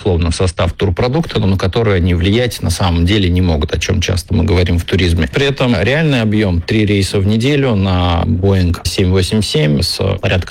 безусловно, в состав турпродукта, но на которые они влиять на самом деле не могут, о чем часто мы говорим в туризме. При этом реальный объем 3 рейса в неделю на Boeing 787 с порядка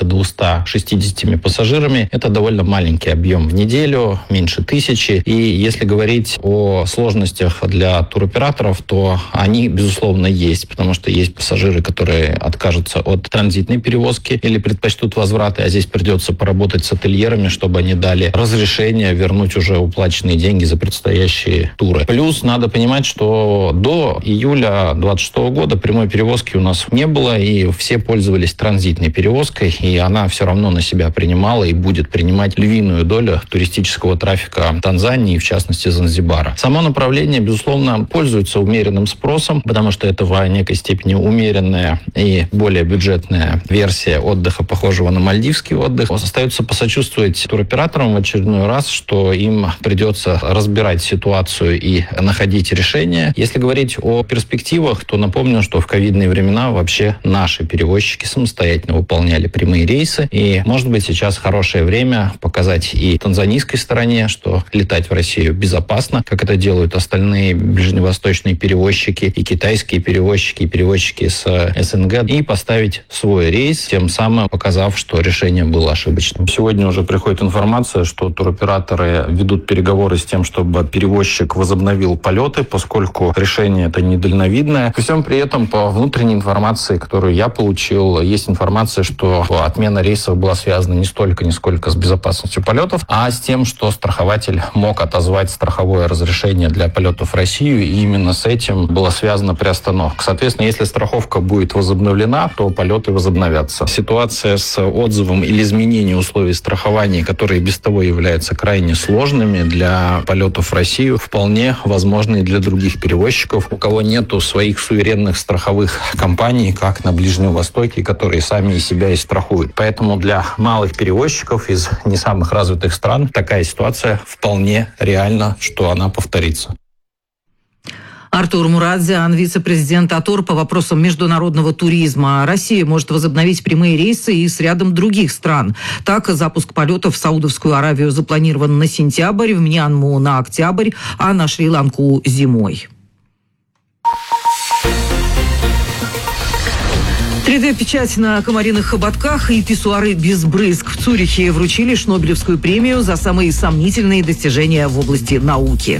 260 пассажирами. Это довольно маленький объем в неделю, меньше 1000. И если говорить о сложностях для туроператоров, то они, безусловно, есть, потому что есть пассажиры, которые откажутся от транзитной перевозки или предпочтут возвраты, а здесь придется поработать с ательерами, чтобы они дали разрешение вернуть уже уплаченные деньги за предстоящие туры. Плюс надо понимать, что до июля 2026 года прямой перевозки у нас не было, и все пользовались транзитной перевозкой, и она все равно на себя принимала и будет принимать львиную долю туристического трафика Танзании, в частности Занзибара. Само направление, безусловно, пользуется умеренным спросом, потому что это в некой степени умеренная и более бюджетная версия отдыха, похожего на мальдивский отдых. Остается посочувствовать туроператорам в очередной раз, что им придется разбирать ситуацию и находить решения. Если говорить о перспективах, то напомню, что в ковидные времена вообще наши перевозчики самостоятельно выполняли прямые рейсы. И, может быть, сейчас хорошее время показать и танзанийской стороне, что летать в Россию безопасно, как это делают остальные ближневосточные перевозчики, и китайские перевозчики, и перевозчики с СНГ, и поставить свой рейс, тем самым показав, что решение было ошибочным. Сегодня уже приходит информация, что туроператоры ведут переговоры с тем, чтобы перевозчик возобновил полеты, поскольку решение это недальновидное. При всем при этом, по внутренней информации, которую я получил, есть информация, что отмена рейсов была связана не столько, ни сколько с безопасностью полетов, а с тем, что страхователь мог отозвать страховое разрешение для полетов в Россию, и именно с этим была связана приостановка. Соответственно, если страховка будет возобновлена, то полеты возобновятся. Ситуация с отзывом или изменением условий страхования, которые без того являются крайне сложными для полетов в Россию, вполне возможны и для других перевозчиков, у кого нету своих суверенных страховых компаний, как на Ближнем Востоке, которые сами и себя и страхуют. Поэтому для малых перевозчиков из не самых развитых стран такая ситуация вполне реальна, что она повторится. Артур Мурадзян, вице-президент АТОР по вопросам международного туризма. Россия может возобновить прямые рейсы и с рядом других стран. Так, запуск полетов в Саудовскую Аравию запланирован на сентябрь, в Мьянму на октябрь, а на Шри-Ланку зимой. 3D-печать на комариных хоботках и писсуары без брызг. В Цюрихе вручили Шнобелевскую премию за самые сомнительные достижения в области науки.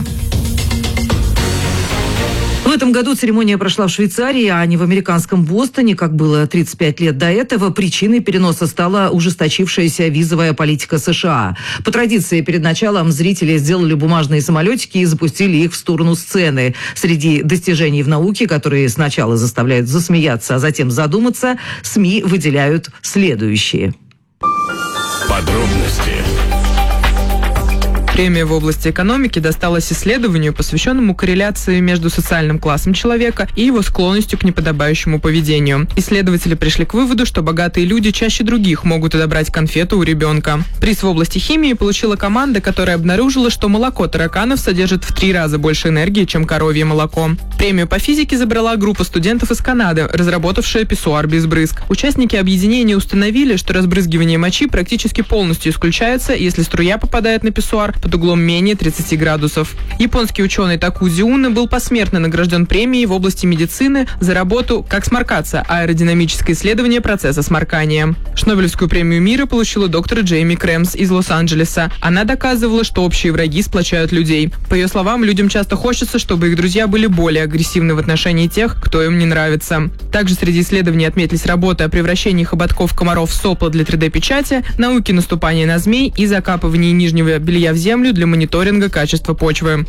В этом году церемония прошла в Швейцарии, а не в американском Бостоне, как было 35 лет до этого. Причиной переноса стала ужесточившаяся визовая политика США. По традиции, перед началом зрители сделали бумажные самолетики и запустили их в сторону сцены. Среди достижений в науке, которые сначала заставляют засмеяться, а затем задуматься, СМИ выделяют следующие. Подробности. Премия в области экономики досталась исследованию, посвященному корреляции между социальным классом человека и его склонностью к неподобающему поведению. Исследователи пришли к выводу, что богатые люди чаще других могут отобрать конфету у ребенка. Приз в области химии получила команда, которая обнаружила, что молоко тараканов содержит в 3 раза больше энергии, чем коровье молоко. Премию по физике забрала группа студентов из Канады, разработавшая писсуар без брызг. Участники объединения установили, что разбрызгивание мочи практически полностью исключается, если струя попадает на писсуар под углом менее 30 градусов. Японский ученый Такузи Уна был посмертно награжден премией в области медицины за работу «Как сморкаться. Аэродинамическое исследование процесса сморкания». Шнобелевскую премию мира получила доктор Джейми Крэмс из Лос-Анджелеса. Она доказывала, что общие враги сплочают людей. По ее словам, людям часто хочется, чтобы их друзья были более агрессивны в отношении тех, кто им не нравится. Также среди исследований отметились работы о превращении хоботков комаров в сопла для 3D-печати, науки наступания на змей и закапывании нижнего белья в землю для мониторинга качества почвы.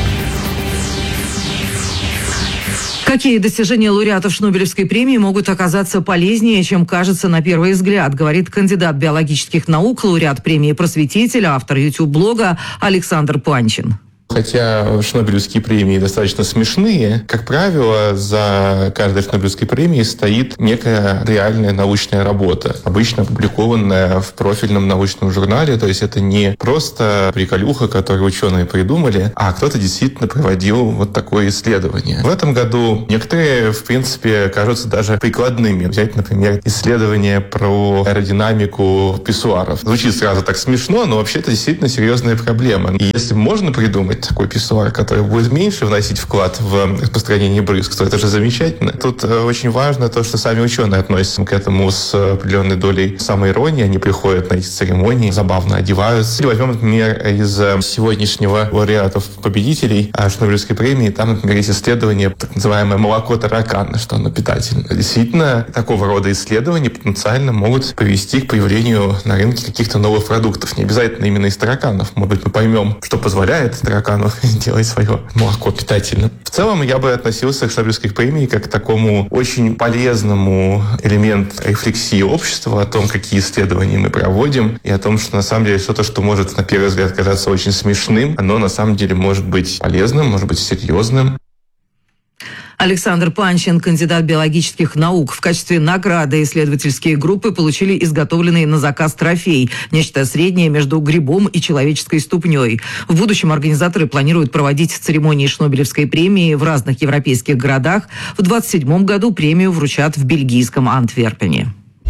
Какие достижения лауреатов Шнобелевской премии могут оказаться полезнее, чем кажется на первый взгляд, говорит кандидат биологических наук, лауреат премии «Просветитель», автор YouTube-блога Александр Панчин. Хотя шнобелевские премии достаточно смешные, как правило, за каждой шнобелевской премией стоит некая реальная научная работа, обычно опубликованная в профильном научном журнале. То есть это не просто приколюха, которую ученые придумали, а кто-то действительно проводил вот такое исследование. В этом году некоторые, в принципе, кажутся даже прикладными. Взять, например, исследование про аэродинамику писсуаров. Звучит сразу так смешно, но вообще это действительно серьезная проблема. И если можно придумать такой писсуар, который будет меньше вносить вклад в распространение брызг, то это же замечательно. Тут очень важно то, что сами ученые относятся к этому с определенной долей самоиронии. Они приходят на эти церемонии, забавно одеваются. Или возьмем, например, из сегодняшнего лауреатов-победителей Шнобелевской премии, там, например, есть исследование, так называемое молоко таракана, что оно питательно. Действительно, такого рода исследования потенциально могут привести к появлению на рынке каких-то новых продуктов. Не обязательно именно из тараканов. Может быть, мы поймем, что позволяет таракану делать свое молоко питательным. В целом, я бы относился к Шнобелевской премии как к такому очень полезному элементу рефлексии общества о том, какие исследования мы проводим, и о том, что на самом деле что-то, что может на первый взгляд казаться очень смешным, оно на самом деле может быть полезным, может быть серьезным. Александр Панчин, кандидат биологических наук. В качестве награды исследовательские группы получили изготовленный на заказ трофей. Нечто среднее между грибом и человеческой ступней. В будущем организаторы планируют проводить церемонии Шнобелевской премии в разных европейских городах. В 2027 году премию вручат в бельгийском Антверпене.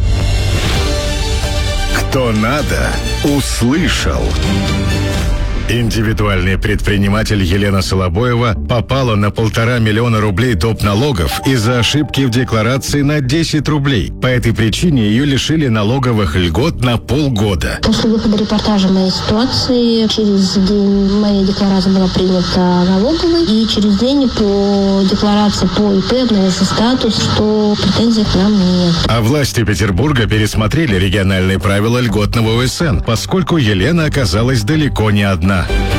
Кто надо, услышал. Индивидуальный предприниматель Елена Солобоева попала на 1,5 миллиона рублей топ-налогов из-за ошибки в декларации на 10 рублей. По этой причине ее лишили налоговых льгот на полгода. После выхода репортажа моей ситуации, через день моя декларация была принята налоговой, и через день по декларации по ИП обновился статус, что претензий к нам нет. А власти Петербурга пересмотрели региональные правила льготного ОСН, поскольку Елена оказалась далеко не одна.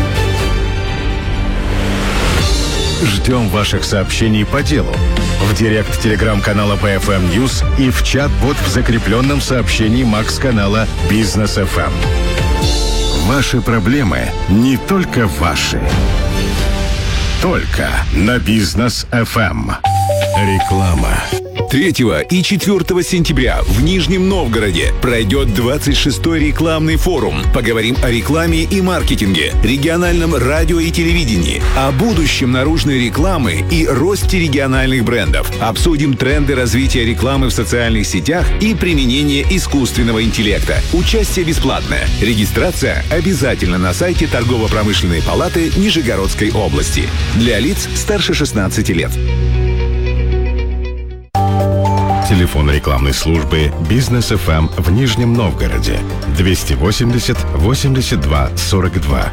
Ждем ваших сообщений по делу в директ телеграм-канала BFM News и в чат-бот в закрепленном сообщении Макс-канала Бизнес FM. Ваши проблемы не только ваши. Только на Бизнес FM. Реклама. 3 и 4 сентября в Нижнем Новгороде пройдет 26-й рекламный форум. Поговорим о рекламе и маркетинге, региональном радио и телевидении, о будущем наружной рекламы и росте региональных брендов. Обсудим тренды развития рекламы в социальных сетях и применение искусственного интеллекта. Участие бесплатное. Регистрация обязательно на сайте Торгово-промышленной палаты Нижегородской области. Для лиц старше 16 лет. Телефон рекламной службы Бизнес FM в Нижнем Новгороде 280 82 42.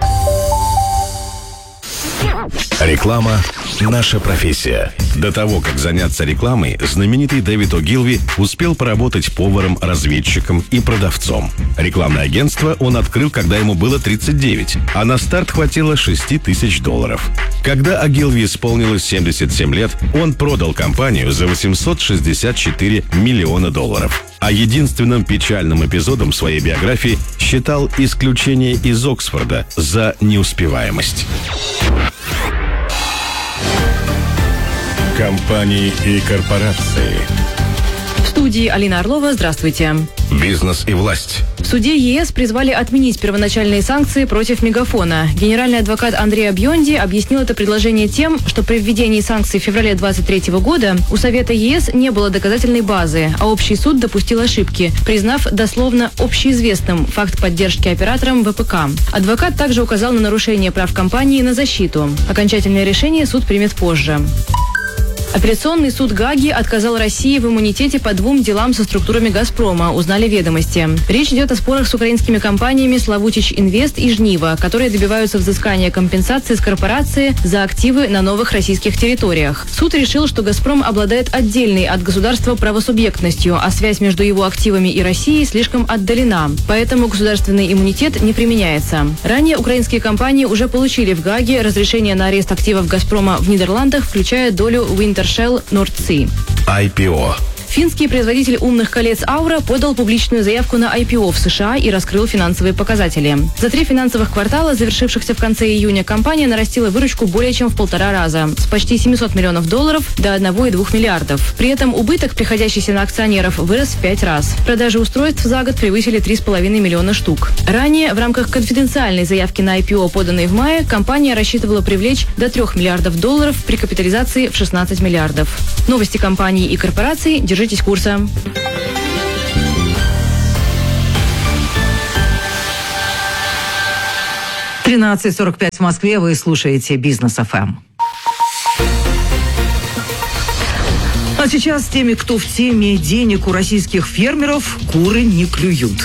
Реклама – наша профессия. До того, как заняться рекламой, знаменитый Дэвид О'Гилви успел поработать поваром, разведчиком и продавцом. Рекламное агентство он открыл, когда ему было 39, а на старт хватило $6000. Когда О'Гилви исполнилось 77 лет, он продал компанию за $864 миллиона. А единственным печальным эпизодом своей биографии считал исключение из Оксфорда за неуспеваемость. Компании и корпорации. В студии Алина Орлова. Здравствуйте. Бизнес и власть. В суде ЕС призвали отменить первоначальные санкции против Мегафона. Генеральный адвокат Андрей Абьонди объяснил это предложение тем, что при введении санкций в феврале 2023 года у Совета ЕС не было доказательной базы, а общий суд допустил ошибки, признав дословно общеизвестным факт поддержки операторам ВПК. Адвокат также указал на нарушение прав компании на защиту. Окончательное решение суд примет позже. Апелляционный суд Гааги отказал России в иммунитете по 2 делам со структурами «Газпрома», узнали «Ведомости». Речь идет о спорах с украинскими компаниями «Славутич Инвест» и «Жнива», которые добиваются взыскания компенсации с корпорации за активы на новых российских территориях. Суд решил, что «Газпром» обладает отдельной от государства правосубъектностью, а связь между его активами и Россией слишком отдалена. Поэтому государственный иммунитет не применяется. Ранее украинские компании уже получили в Гааге разрешение на арест активов «Газпрома» в Нидерландах, включая долю Wintershall North Sea. IPO. Финский производитель умных колец Aura подал публичную заявку на IPO в США и раскрыл финансовые показатели. За 3 финансовых квартала, завершившихся в конце июня, компания нарастила выручку более чем в 1,5 раза, с почти $700 миллионов до 1,2 миллиардов. При этом убыток, приходящийся на акционеров, вырос в 5 раз. Продажи устройств за год превысили 3,5 миллиона штук. Ранее, в рамках конфиденциальной заявки на IPO, поданной в мае, компания рассчитывала привлечь до $3 миллиардов при капитализации в 16 миллиардов. Новости компаний и корпораций. Держитесь курса. — 13:45 в Москве. Вы слушаете Бизнес ФМ. А сейчас с теми, кто в теме: денег у российских фермеров куры не клюют.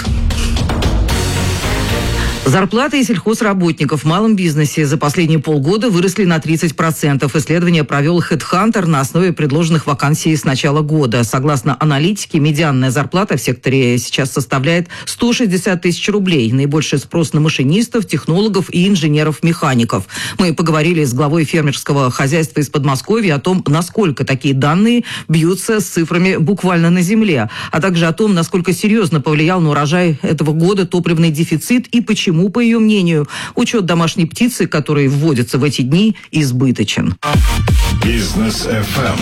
Зарплаты сельхозработников в малом бизнесе за последние полгода выросли на 30%. Исследование провел HeadHunter на основе предложенных вакансий с начала года. Согласно аналитике, медианная зарплата в секторе сейчас составляет 160 тысяч рублей. Наибольший спрос на машинистов, технологов и инженеров-механиков. Мы поговорили с главой фермерского хозяйства из Подмосковья о том, насколько такие данные бьются с цифрами буквально на земле, а также о том, насколько серьезно повлиял на урожай этого года топливный дефицит и почему, по ее мнению, учет домашней птицы, который вводится в эти дни, избыточен. Бизнес ФМ.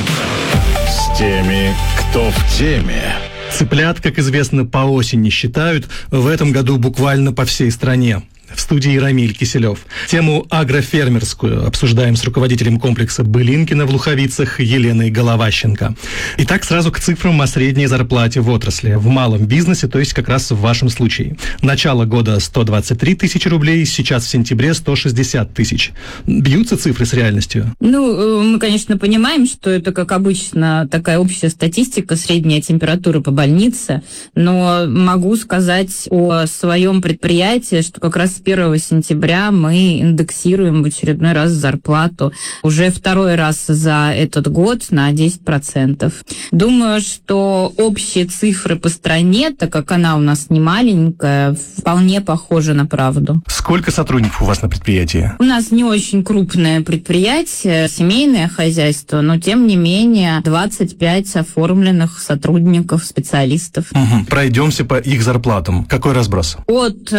С теми, кто в теме. Цыплят, как известно, по осени считают. В этом году буквально по всей стране. В студии Рамиль Киселев. Тему агрофермерскую обсуждаем с руководителем комплекса «Былинкино» в Луховицах Еленой Головащенко. Итак, сразу к цифрам о средней зарплате в отрасли. В малом бизнесе, то есть как раз в вашем случае. Начало года 123 тысячи рублей, сейчас в сентябре 160 тысяч. Бьются цифры с реальностью? Мы, конечно, понимаем, что это, как обычно, такая общая статистика, средняя температура по больнице, но могу сказать о своем предприятии, что как раз с 1 сентября мы индексируем в очередной раз зарплату. Уже 2-й раз за этот год на 10%. Думаю, что общие цифры по стране, так как она у нас не маленькая, вполне похожи на правду. Сколько сотрудников у вас на предприятии? У нас не очень крупное предприятие, семейное хозяйство, но тем не менее 25 оформленных сотрудников, специалистов. Пройдемся по их зарплатам. Какой разброс? От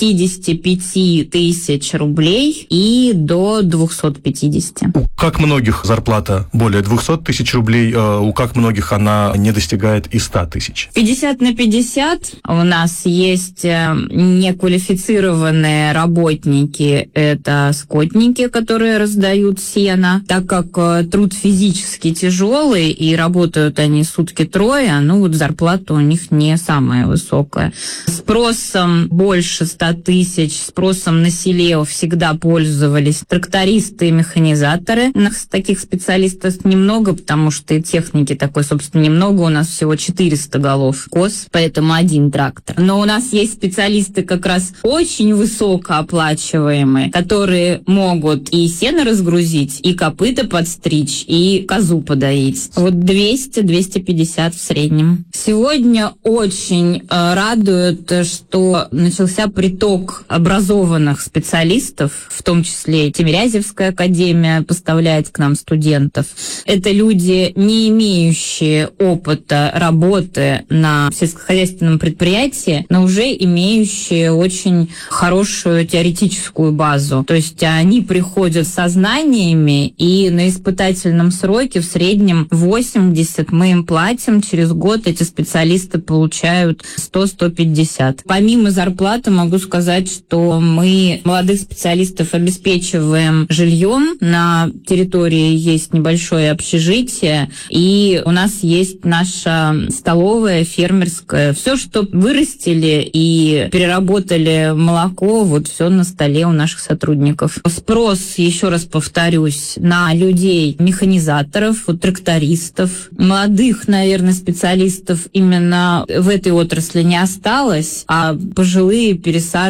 65 тысяч рублей и до 250. У как многих зарплата более 200 тысяч рублей, у как многих она не достигает и 100 тысяч? 50/50. У нас есть неквалифицированные работники, это скотники, которые раздают сено. Так как труд физически тяжелый и работают они сутки трое, зарплата у них не самая высокая. Спросом больше 100 тысяч, спросом на селе всегда пользовались трактористы и механизаторы. У нас таких специалистов немного, потому что и техники такой, собственно, немного. У нас всего 400 голов коз, поэтому 1 трактор. Но у нас есть специалисты как раз очень высокооплачиваемые, которые могут и сено разгрузить, и копыта подстричь, и козу подоить. 200-250 в среднем. Сегодня очень радует, что начался приток образованных специалистов, в том числе Тимирязевская академия поставляет к нам студентов. Это люди, не имеющие опыта работы на сельскохозяйственном предприятии, но уже имеющие очень хорошую теоретическую базу. То есть они приходят со знаниями, и на испытательном сроке в среднем 80 мы им платим. Через год эти специалисты получают 100-150. Помимо зарплаты могу сказать, что мы молодых специалистов обеспечиваем жильем. На территории есть небольшое общежитие, и у нас есть наша столовая фермерская. Все, что вырастили и переработали молоко, все на столе у наших сотрудников. Спрос, еще раз повторюсь, на людей, механизаторов, трактористов, молодых, наверное, специалистов именно в этой отрасли не осталось, а пожилые пересаживают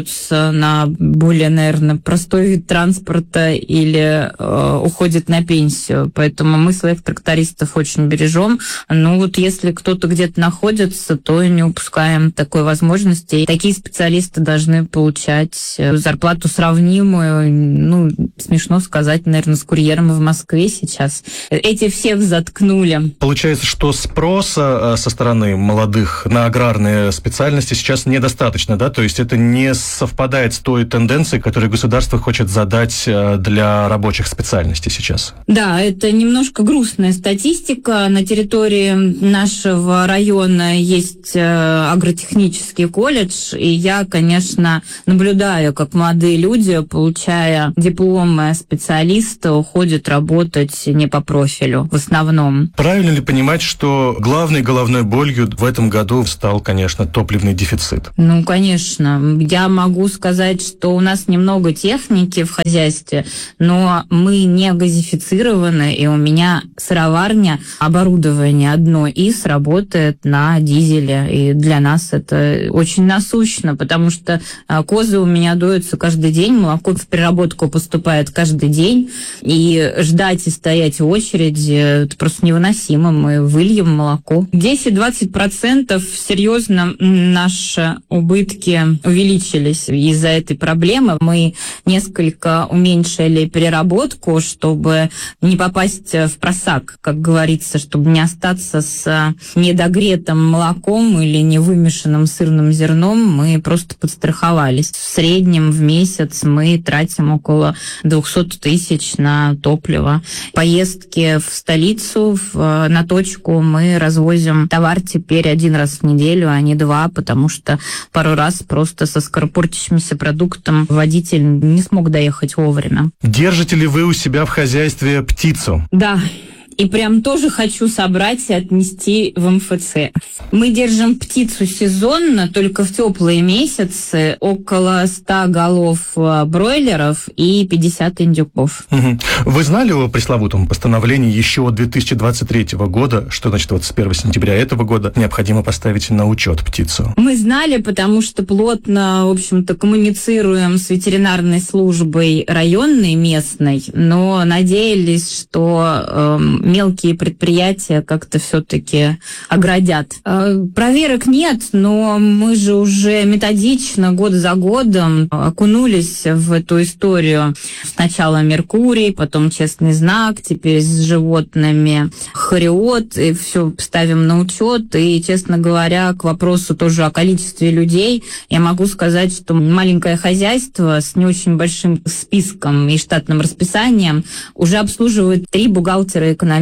переключаются на более, наверное, простой вид транспорта или уходят на пенсию. Поэтому мы своих трактористов очень бережем. Ну вот если кто-то где-то находится, то не упускаем такой возможности. И такие специалисты должны получать зарплату сравнимую, ну, смешно сказать, наверное, с курьером в Москве сейчас. Эти всех заткнули. Получается, что спроса со стороны молодых на аграрные специальности сейчас недостаточно, да? То есть это не совпадает с той тенденцией, которую государство хочет задать для рабочих специальностей сейчас? Да, это немножко грустная статистика. На территории нашего района есть агротехнический колледж, и я, конечно, наблюдаю, как молодые люди, получая дипломы специалиста, уходят работать не по профилю в основном. Правильно ли понимать, что главной головной болью в этом году стал, конечно, топливный дефицит? Ну, конечно. Я могу сказать, что у нас немного техники в хозяйстве, но мы не газифицированы, и у меня сыроварня, оборудование одно из работает на дизеле, и для нас это очень насущно, потому что козы у меня доются каждый день, молоко в переработку поступает каждый день, и ждать и стоять в очереди это просто невыносимо. Мы выльем молоко. 10-20% серьезно наши убытки увеличились из-за этой проблемы. Мы несколько уменьшили переработку, чтобы не попасть в просак, как говорится, чтобы не остаться с недогретым молоком или невымешанным сырным зерном. Мы просто подстраховались. В среднем в месяц мы тратим около 200 тысяч на топливо. Поездки в столицу, на точку мы развозим товар теперь 1 раз в неделю, а не 2, потому что пару раз просто со скоропортящимся продуктом водитель не смог доехать вовремя. Держите ли вы у себя в хозяйстве птицу? Да. И прям тоже хочу собрать и отнести в МФЦ. Мы держим птицу сезонно, только в теплые месяцы, около 100 голов бройлеров и 50 индюков. Угу. Вы знали о пресловутом постановлении еще 2023 года, что, значит, вот с 1 сентября этого года необходимо поставить на учет птицу? Мы знали, потому что плотно, в общем-то, коммуницируем с ветеринарной службой районной, местной, но надеялись, что мелкие предприятия как-то все-таки оградят. Проверок нет, но мы же уже методично, год за годом окунулись в эту историю. Сначала Меркурий, потом Честный знак, теперь с животными Хариот, и все ставим на учет. И, честно говоря, к вопросу тоже о количестве людей, я могу сказать, что маленькое хозяйство с не очень большим списком и штатным расписанием уже обслуживает 3 бухгалтера-экономиста,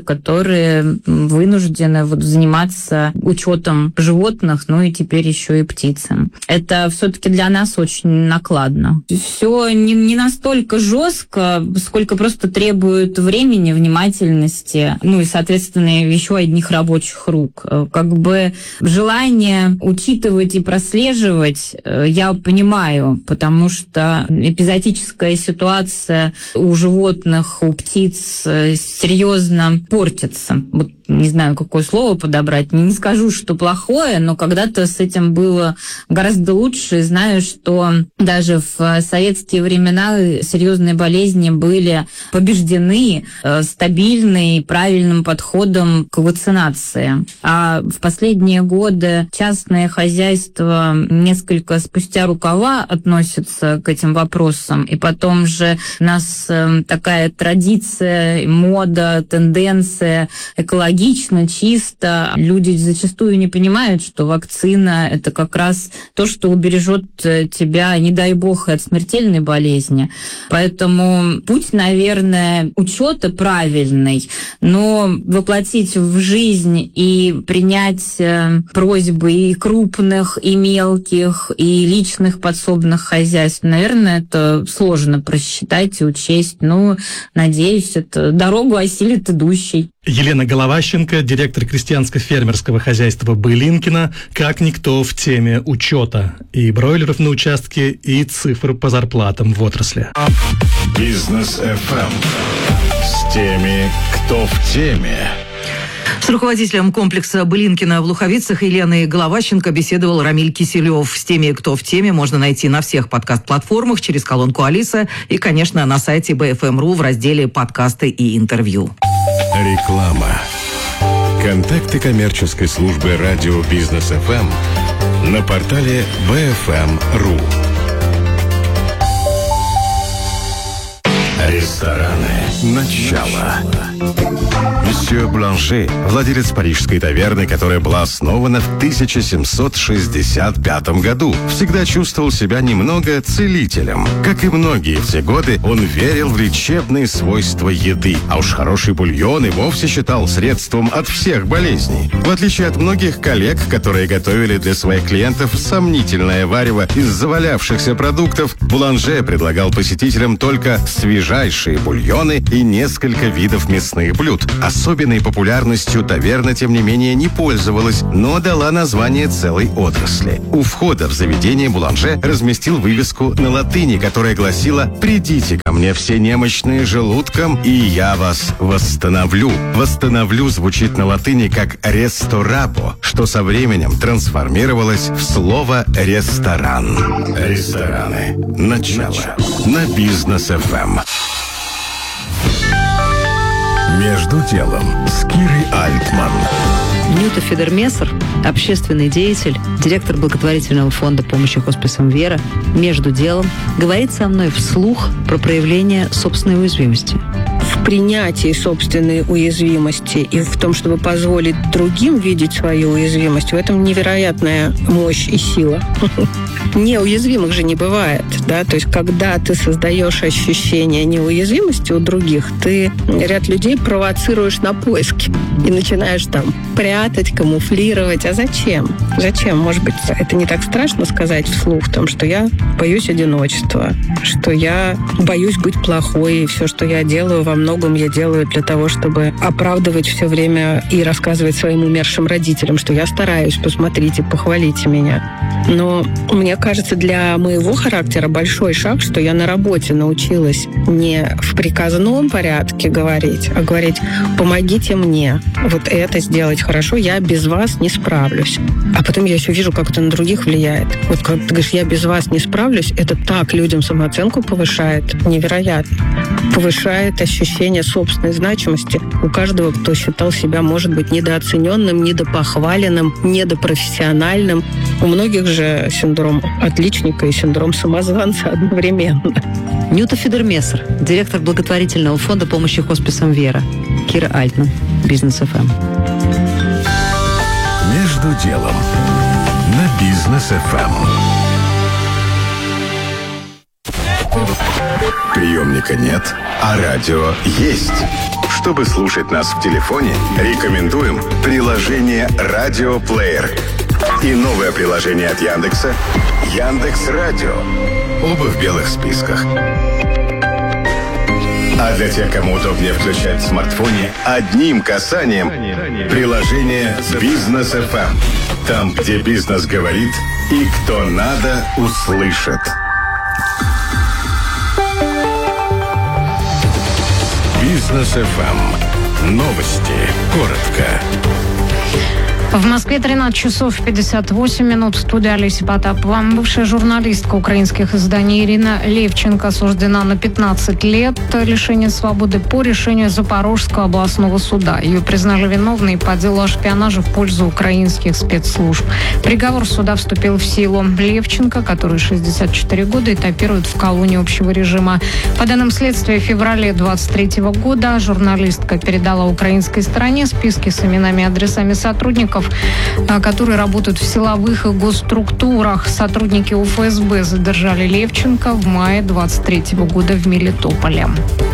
которые вынуждены заниматься учетом животных, ну и теперь еще и птицы. Это все-таки для нас очень накладно. Все не настолько жестко, сколько просто требует времени, внимательности, ну и, соответственно, еще одних рабочих рук. Как бы желание учитывать и прослеживать я понимаю, потому что эпизодическая ситуация у животных, у птиц серьезно портится. Вот не знаю, какое слово подобрать. Не скажу, что плохое, но когда-то с этим было гораздо лучше. И знаю, что даже в советские времена серьезные болезни были побеждены стабильным, правильным подходом к вакцинации. А в последние годы частные хозяйства несколько спустя рукава относятся к этим вопросам. И потом же у нас такая традиция, мода, тенденция экологичная, чисто. Люди зачастую не понимают, что вакцина – это как раз то, что убережет тебя, не дай бог, от смертельной болезни. Поэтому путь, наверное, учета правильный, но воплотить в жизнь и принять просьбы и крупных, и мелких, и личных подсобных хозяйств, наверное, это сложно просчитать и учесть. Ну, надеюсь, это дорогу осилит идущий. Елена Головащенко, директор крестьянско-фермерского хозяйства Былинкино, как никто в теме учета и бройлеров на участке, и цифр по зарплатам в отрасли. Бизнес FM с теми, кто в теме. С руководителем комплекса Былинкина в Луховицах Еленой Головащенко беседовал Рамиль Киселев. С теми, кто в теме, можно найти на всех подкаст-платформах через колонку Алиса и, конечно, на сайте BFM.ru в разделе «Подкасты и интервью». Реклама. Контакты коммерческой службы радио Бизнес ФМ на портале BFM.ru. Рестораны. Начало. Месье Бланше, владелец парижской таверны, которая была основана в 1765 году, всегда чувствовал себя немного целителем. Как и многие в те годы, он верил в лечебные свойства еды, а уж хороший бульон и вовсе считал средством от всех болезней. В отличие от многих коллег, которые готовили для своих клиентов сомнительное варево из завалявшихся продуктов, Бланше предлагал посетителям только свежайшие бульоны и несколько видов мясных блюд. Особенной популярностью таверна, тем не менее, не пользовалась, но дала название целой отрасли. У входа в заведение Буланже разместил вывеску на латыни, которая гласила: «Придите ко мне все немощные желудком, и я вас восстановлю». «Восстановлю» звучит на латыни как «ресторабо», что со временем трансформировалось в слово «ресторан». Рестораны. Начало. На Бизнес ФМ. Между делом с Кирой Альтман. Нюта Федермессер, общественный деятель, директор благотворительного фонда помощи хосписам «Вера», между делом говорит со мной вслух про проявление собственной уязвимости. В принятии собственной уязвимости и в том, чтобы позволить другим видеть свою уязвимость, в этом невероятная мощь и сила. Неуязвимых же не бывает, да, то есть когда ты создаешь ощущение неуязвимости у других, ты ряд людей провоцируешь на поиски и начинаешь там прятать, камуфлировать. А зачем? Зачем? Может быть, это не так страшно сказать вслух, в том, что я боюсь одиночества, что я боюсь быть плохой, и все, что я делаю, во многом я делаю для того, чтобы оправдывать все время и рассказывать своим умершим родителям, что я стараюсь, посмотрите, похвалите меня. Но мне кажется, для моего характера большой шаг, что я на работе научилась не в приказном порядке говорить, а говорить: помогите мне вот это сделать хорошо, я без вас не справлюсь. А потом я еще вижу, как это на других влияет. Вот когда ты говоришь: я без вас не справлюсь, это так людям самооценку повышает, невероятно. Повышает ощущение собственной значимости у каждого, кто считал себя, может быть, недооцененным, недопохваленным, недопрофессиональным. У многих же синдром отличника и синдром самозванца одновременно. Нюта Федермессер, директор благотворительного фонда помощи хосписам «Вера». Кира Альтман, Бизнес ФМ. Между делом на Бизнес ФМ. Приемника нет, а радио есть. Чтобы слушать нас в телефоне, рекомендуем приложение «Радиоплеер» и новое приложение от Яндекса «Яндекс.Радио». Оба в белых списках. А для тех, кому удобнее включать в смартфоне, одним касанием приложение «Бизнес ФМ». Там, где бизнес говорит и кто надо, услышит. Бизнес ФМ. Новости. Коротко. В Москве 13 часов 58 минут. В студии Олеся Потапова. Бывшая журналистка украинских изданий Ирина Левченко осуждена на 15 лет лишения свободы по решению Запорожского областного суда. Ее признали виновной по делу о шпионаже в пользу украинских спецслужб. Приговор суда вступил в силу. Левченко, которой 64 года, этапирует в колонии общего режима. По данным следствия, в феврале 23 года журналистка передала украинской стороне списки с именами и адресами сотрудников, которые работают в силовых и госструктурах. Сотрудники УФСБ задержали Левченко в мае 23 года в Мелитополе.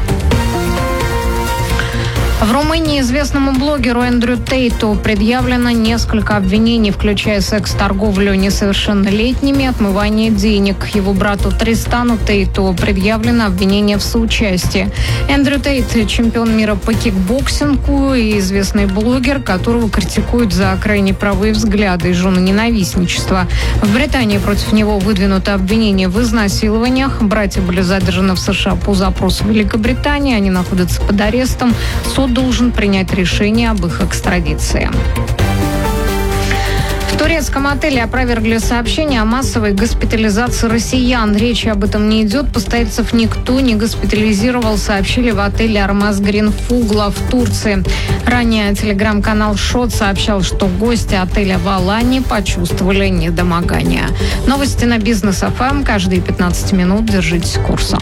В Румынии известному блогеру Эндрю Тейту предъявлено несколько обвинений, включая секс-торговлю несовершеннолетними, отмывание денег. Его брату Тристану Тейту предъявлено обвинение в соучастии. Эндрю Тейт – чемпион мира по кикбоксингу и известный блогер, которого критикуют за крайне правые взгляды и женоненавистничество. В Британии против него выдвинуто обвинение в изнасилованиях. Братья были задержаны в США по запросу Великобритании. Они находятся под арестом. Суд суд должен принять решение об их экстрадиции. В турецком отеле опровергли сообщение о массовой госпитализации россиян. Речи об этом не идет. Постояльцев никто не госпитализировал, сообщили в отеле «Армаз Грин Фугла» в Турции. Ранее телеграм-канал «Шот» сообщал, что гости отеля в Алании почувствовали недомогание. Новости на Бизнес ФМ. Каждые 15 минут держитесь курса.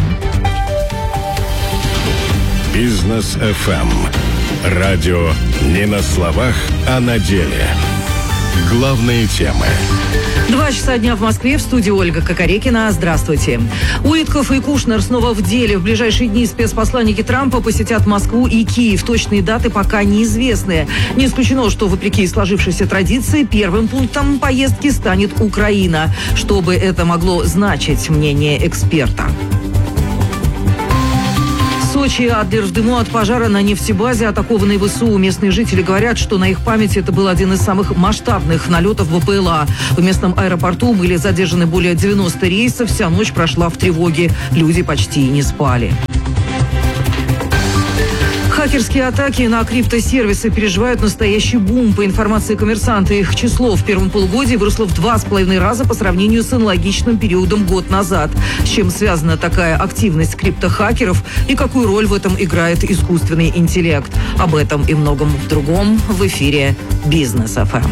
Бизнес ФМ. Радио не на словах, а на деле. Главные темы. 2 часа дня в Москве. В студии Ольга Кокорекина. Здравствуйте. Уитков и Кушнер снова в деле. В ближайшие дни спецпосланники Трампа посетят Москву и Киев. Точные даты пока неизвестны. Не исключено, что, вопреки сложившейся традиции, первым пунктом поездки станет Украина. Что бы это могло значить, мнение эксперта. В Сочи Адлер в дыму от пожара на нефтебазе, атакованной ВСУ. Местные жители говорят, что на их памяти это был один из самых масштабных налетов БПЛА. В местном аэропорту были задержаны более 90 рейсов. Вся ночь прошла в тревоге. Люди почти не спали. Хакерские атаки на криптосервисы переживают настоящий бум. По информации «Коммерсанта», их число в первом полугодии выросло в 2,5 раза по сравнению с аналогичным периодом год назад. С чем связана такая активность криптохакеров и какую роль в этом играет искусственный интеллект? Об этом и многом в другом в эфире «Бизнес ФМ».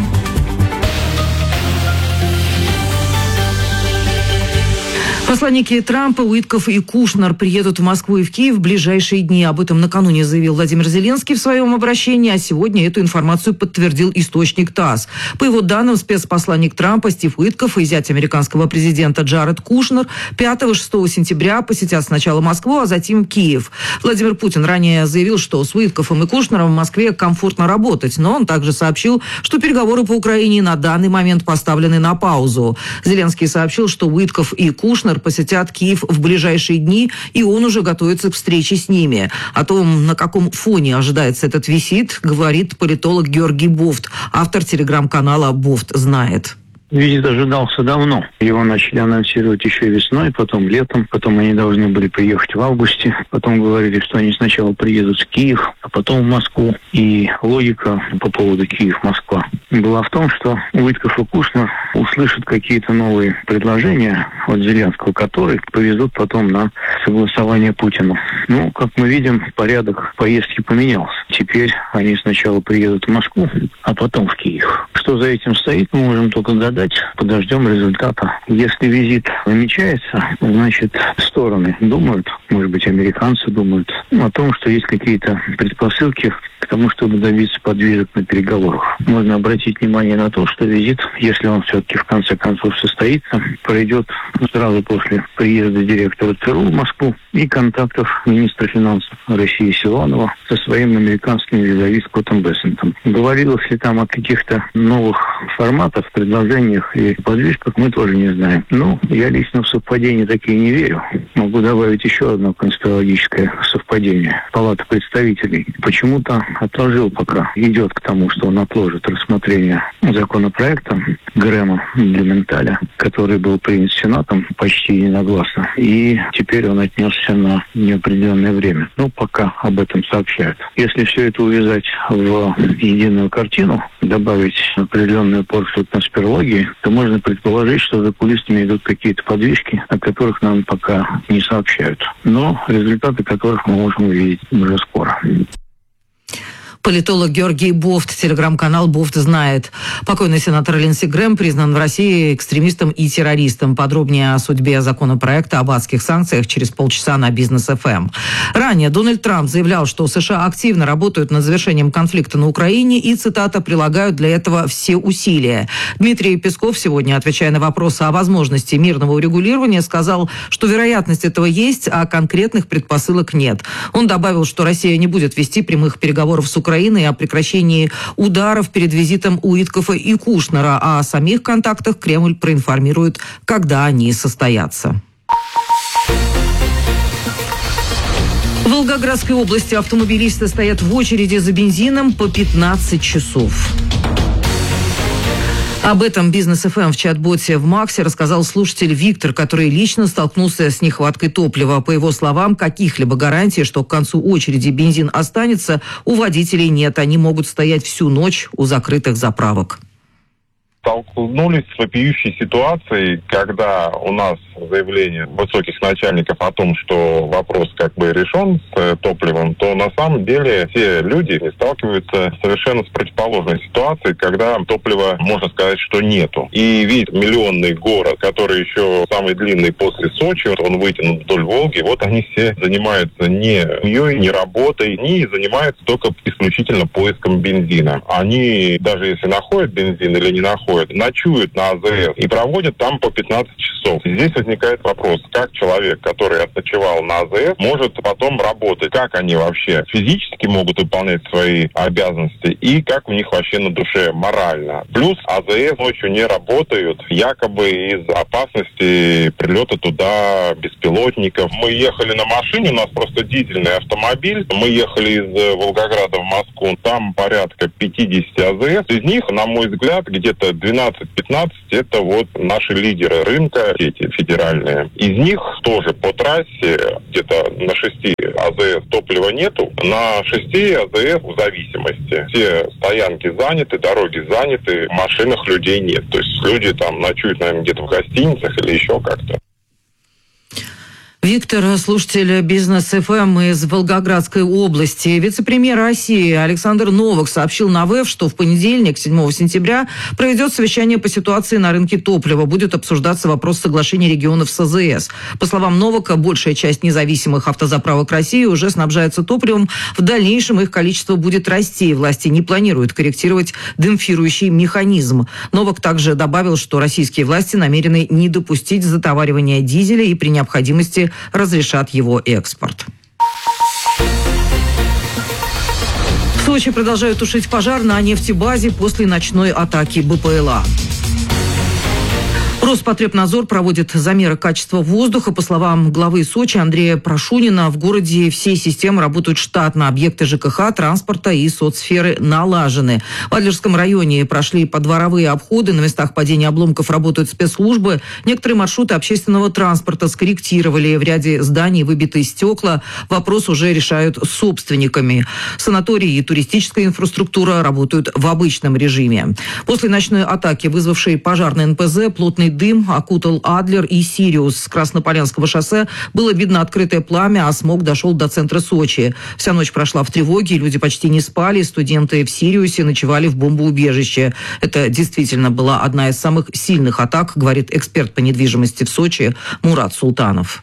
Посланники Трампа, Уитков и Кушнер приедут в Москву и в Киев в ближайшие дни. Об этом накануне заявил Владимир Зеленский в своем обращении, а сегодня эту информацию подтвердил источник ТАСС. По его данным, спецпосланник Трампа Стив Уитков и зять американского президента Джаред Кушнер 5-6 сентября посетят сначала Москву, а затем Киев. Владимир Путин ранее заявил, что с Уитковым и Кушнером в Москве комфортно работать, но он также сообщил, что переговоры по Украине на данный момент поставлены на паузу. Зеленский сообщил, что Уитков и Кушнер посетят Киев в ближайшие дни, и он уже готовится к встрече с ними. О том, на каком фоне ожидается этот визит, говорит политолог Георгий Бофт, автор телеграм-канала «Бофт знает». Визит ожидался давно. Его начали анонсировать еще весной, потом летом. Потом они должны были приехать в августе. Потом говорили, что они сначала приедут в Киев, а потом в Москву. И логика по поводу Киев-Москва была в том, что Уитков и Кушнер услышат какие-то новые предложения от Зеленского, которые повезут потом на согласование Путину. Ну, как мы видим, порядок поездки поменялся. Теперь они сначала приедут в Москву, а потом в Киев. Что за этим стоит, мы можем только гадать. Подождем результата. Если визит намечается, значит, стороны думают, может быть, американцы думают о том, что есть какие-то предпосылки к тому, чтобы добиться подвижек на переговорах. Можно обратить внимание на то, что визит, если он все-таки в конце концов состоится, пройдет сразу после приезда директора ЦРУ в Москву и контактов министра финансов России Силуанова со своим американским визави Скоттом Бессентом. Говорилось ли там о каких-то новых форматах, предложениях и подвижках, мы тоже не знаем. Но я лично в совпадения такие не верю. Могу добавить еще одно конспирологическое совпадение. Палата представителей почему-то отложил, пока идет к тому, что он отложит рассмотрение законопроекта Грэма для Менталя, который был принят Сенатом почти единогласно, и теперь он отнесся на неопределенное время. Ну, пока об этом сообщают. Если все это увязать в единую картину, добавить определенную порцию конспирологии, то можно предположить, что за кулисами идут какие-то подвижки, о которых нам пока не сообщают, но результаты которых мы можем увидеть уже скоро. Политолог Георгий Бофт, телеграм-канал «Бофт знает». Покойный сенатор Линдси Грэм признан в России экстремистом и террористом. Подробнее о судьбе законопроекта об адских санкциях через полчаса на Бизнес ФМ. Ранее Дональд Трамп заявлял, что США активно работают над завершением конфликта на Украине и, цитата, прилагают для этого все усилия. Дмитрий Песков сегодня, отвечая на вопросы о возможности мирного урегулирования, сказал, что вероятность этого есть, а конкретных предпосылок нет. Он добавил, что Россия не будет вести прямых переговоров с Украиной о прекращении ударов перед визитом Уиткова и Кушнера, а о самих контактах Кремль проинформирует, когда они состоятся. В Волгоградской области автомобилисты стоят в очереди за бензином по 15 часов. Об этом Бизнес ФМ в чат-боте в Максе рассказал слушатель Виктор, который лично столкнулся с нехваткой топлива. По его словам, каких-либо гарантий, что к концу очереди бензин останется, у водителей нет. Они могут стоять всю ночь у закрытых заправок. Столкнулись с вопиющей ситуацией, когда у нас заявление высоких начальников о том, что вопрос как бы решен с топливом, то на самом деле все люди сталкиваются совершенно с противоположной ситуацией, когда топлива, можно сказать, что нету. И ведь миллионный город, который еще самый длинный после Сочи, он вытянут вдоль Волги, вот они все занимаются не семьей, не работой, они занимаются только исключительно поиском бензина. Они, даже если находят бензин или не находят, ночуют на АЗС и проводят там по 15 часов. Здесь возникает вопрос, как человек, который отночевал на АЗС, может потом работать, как они вообще физически могут выполнять свои обязанности и как у них вообще на душе морально. Плюс АЗС ночью не работают, якобы из-за опасности прилета туда беспилотников. Мы ехали на машине, у нас просто дизельный автомобиль, мы ехали из Волгограда в Москву, там порядка 50 АЗС, из них, на мой взгляд, где-то 12-15 это вот наши лидеры рынка, эти федеральные. Из них тоже по трассе где-то на 6 АЗС топлива нету, на 6 АЗС в зависимости. Все стоянки заняты, дороги заняты, в машинах людей нет. То есть люди там ночуют, наверное, где-то в гостиницах или еще как-то. Виктор, слушатель Бизнес ФМ из Волгоградской области. Вице-премьер России Александр Новак сообщил на ВЭФ, что в понедельник, 7 сентября, проведет совещание по ситуации на рынке топлива. Будет обсуждаться вопрос соглашения регионов с АЗС. По словам Новака, большая часть независимых автозаправок России уже снабжается топливом. В дальнейшем их количество будет расти. Власти не планируют корректировать демпфирующий механизм. Новак также добавил, что российские власти намерены не допустить затоваривания дизеля и при необходимости разрешат его экспорт. В Сочи продолжают тушить пожар на нефтебазе после ночной атаки БПЛА. Роспотребнадзор проводит замеры качества воздуха. По словам главы Сочи Андрея Прошунина, в городе все системы работают штатно. Объекты ЖКХ, транспорта и соцсферы налажены. В Адлерском районе прошли подворовые обходы. На местах падения обломков работают спецслужбы. Некоторые маршруты общественного транспорта скорректировали. В ряде зданий выбиты стекла. Вопрос уже решают с собственниками. Санатории и туристическая инфраструктура работают в обычном режиме. После ночной атаки, вызвавшей пожар на НПЗ, плотный дым окутал Адлер и Сириус. С Краснополянского шоссе было видно открытое пламя, а смог дошел до центра Сочи. Вся ночь прошла в тревоге, люди почти не спали. Студенты в Сириусе ночевали в бомбоубежище. Это действительно была одна из самых сильных атак, говорит эксперт по недвижимости в Сочи Мурат Султанов.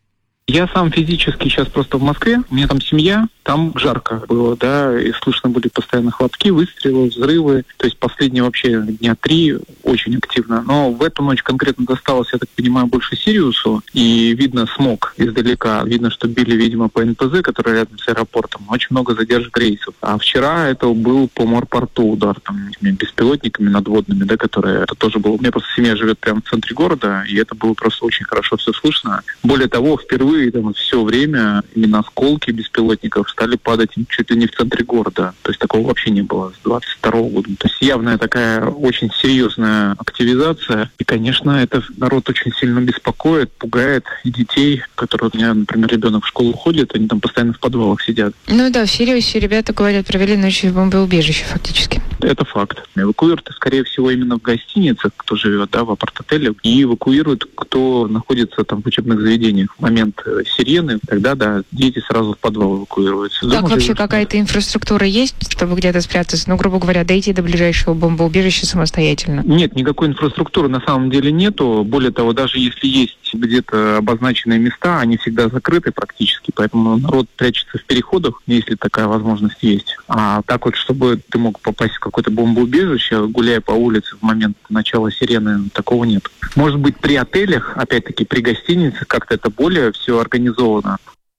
Я сам физически сейчас просто в Москве, у меня там семья, там жарко было, да, и слышно были постоянно хлопки, выстрелы, взрывы, то есть последние вообще дня 3 очень активно. Но в эту ночь конкретно досталось, я так понимаю, больше Сириусу, и видно смог издалека, видно, что били, видимо, по НПЗ, который рядом с аэропортом, очень много задержек рейсов. А вчера это был по морпорту удар, там, беспилотниками надводными, да, которые, это тоже было, у меня просто семья живет прямо в центре города, и это было просто очень хорошо все слышно. Более того, впервые там все время именно осколки беспилотников стали падать чуть ли не в центре города. То есть такого вообще не было с 22 года. То есть явная такая очень серьезная активизация. И, конечно, это народ очень сильно беспокоит, пугает и детей, которые у меня, например, ребенок в школу ходит, они там постоянно в подвалах сидят. Ну да, в Сириусе ребята, говорят, провели ночь в бомбоубежище фактически. Это факт. Эвакуируют, скорее всего, именно в гостиницах, кто живет, да, в апарт-отелях, и эвакуируют, кто находится там в учебных заведениях. В момент сирены, тогда, да, дети сразу в подвал эвакуируются. Так вообще какая-то инфраструктура есть, чтобы где-то спрятаться? Ну, грубо говоря, дойти до ближайшего бомбоубежища самостоятельно? Нет, никакой инфраструктуры на самом деле нету. Более того, даже если есть где-то обозначенные места, они всегда закрыты практически, поэтому народ прячется в переходах, если такая возможность есть. А так вот, чтобы ты мог попасть в какое-то бомбоубежище, гуляя по улице в момент начала сирены, такого нет. Может быть, при отелях, опять-таки, при гостиницах как-то это более все организовано.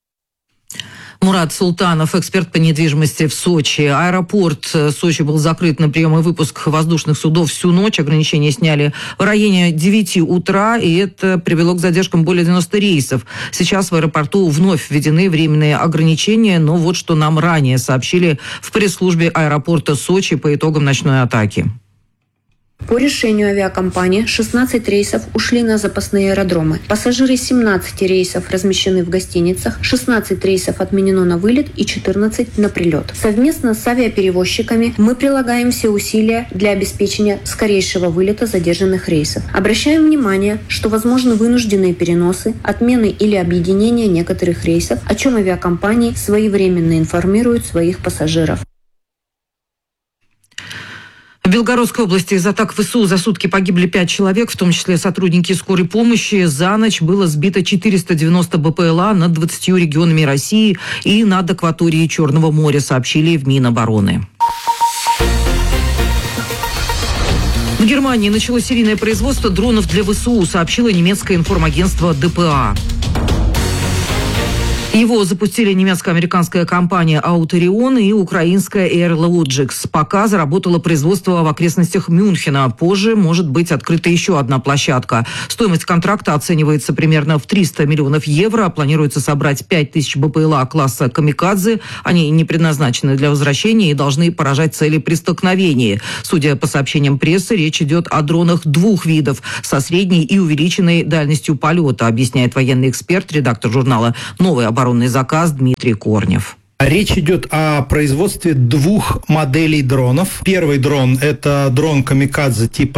Мурат Султанов, эксперт по недвижимости в Сочи. Аэропорт Сочи был закрыт на прием и выпуск воздушных судов всю ночь. Ограничения сняли в районе 9 утра, и это привело к задержкам более 90 рейсов. Сейчас в аэропорту вновь введены временные ограничения, но вот что нам ранее сообщили в пресс-службе аэропорта Сочи по итогам ночной атаки. По решению авиакомпании 16 рейсов ушли на запасные аэродромы. Пассажиры 17 рейсов размещены в гостиницах, 16 рейсов отменено на вылет и 14 на прилет. Совместно с авиаперевозчиками мы прилагаем все усилия для обеспечения скорейшего вылета задержанных рейсов. Обращаем внимание, что возможны вынужденные переносы, отмены или объединения некоторых рейсов, о чем авиакомпании своевременно информируют своих пассажиров. В Белгородской области из атак ВСУ за сутки погибли 5 человек, в том числе сотрудники скорой помощи. За ночь было сбито 490 БПЛА над 20 регионами России и над акваторией Черного моря, сообщили в Минобороны. В Германии началось серийное производство дронов для ВСУ, сообщило немецкое информагентство ДПА. Его запустили немецко-американская компания Autorion и украинская Airlogics. Пока заработало производство в окрестностях Мюнхена. Позже может быть открыта еще одна площадка. Стоимость контракта оценивается примерно в 300 миллионов евро. Планируется собрать 5000 БПЛА класса «Камикадзе». Они не предназначены для возвращения и должны поражать цели при столкновении. Судя по сообщениям прессы, речь идет о дронах двух видов со средней и увеличенной дальностью полета, объясняет военный эксперт, редактор журнала «Новый оборонный заказ» Дмитрий Корнев. Речь идет о производстве двух моделей дронов. Первый дрон – это дрон «Камикадзе» типа